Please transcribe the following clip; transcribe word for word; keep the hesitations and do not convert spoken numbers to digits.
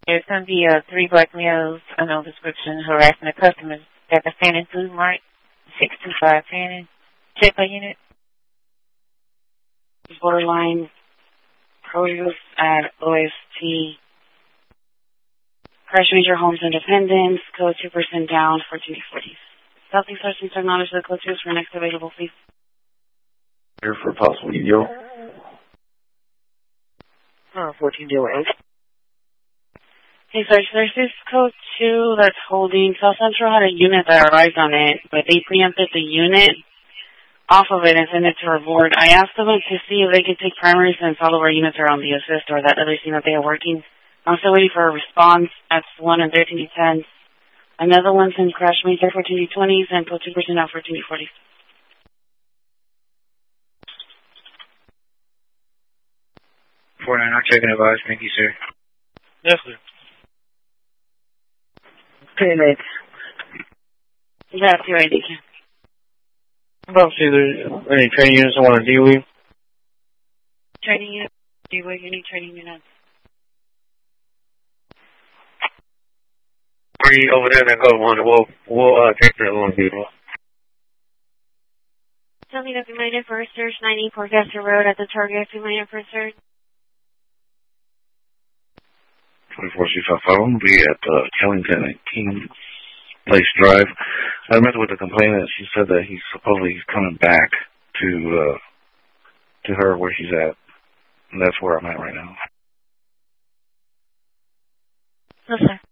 There's going to be uh, three black males, unknown description, harassing the customers at the Fannin Food Mart, six two five Fannin. Check by unit. Borderline produce at O S T. Crash Major Homes Independence, code two percent down, fourteen forty. Southeast Larson acknowledge the code two for next available, please. Here for possible deal. Uh, fourteen deal eight. Hey, Sarge, there's this code two that's holding. South Central had a unit that arrived on it, but they preempted the unit off of it and sent it to our board. I asked them to see if they could take primary since all of our units are on the assist or that other scene that they are working. I'm still waiting for a response. That's one and thirteen ten. Another one's in Crash Major fourteen twenties and put two percent out fourteen forty. four nine, I'll check and advise. Thank you, sir. Yes, sir. Ten minutes. That's your I D, Ken. About to see there's any training units I want to deal with. Training unit. Do you you need training units? Three over there, then go one. We'll, we'll uh, take that one, people. Tell me if you made it for a search, ninety Portchester Road at the Target, if you made it for a search. twenty-four C five five. I'm going to be at uh, Killington and King Place Drive. I met with the complainant. She said that he's supposedly he's coming back to uh, to her where she's at. And that's where I'm at right now. Yes, sir.